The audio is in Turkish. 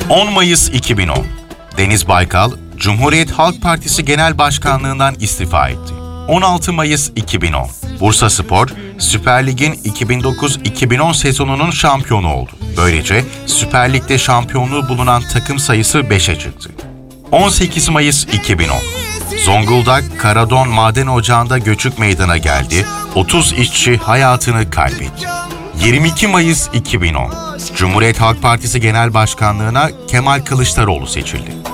10 Mayıs 2010. Deniz Baykal, Cumhuriyet Halk Partisi Genel Başkanlığından istifa etti. 16 Mayıs 2010. Bursaspor, Süper Lig'in 2009-2010 sezonunun şampiyonu oldu. Böylece Süper Lig'de şampiyonluğu bulunan takım sayısı 5'e çıktı. 18 Mayıs 2010. Zonguldak Karadon Maden Ocağı'nda göçük meydana geldi, 30 işçi hayatını kaybetti. 22 Mayıs 2010. Cumhuriyet Halk Partisi Genel Başkanlığına Kemal Kılıçdaroğlu seçildi.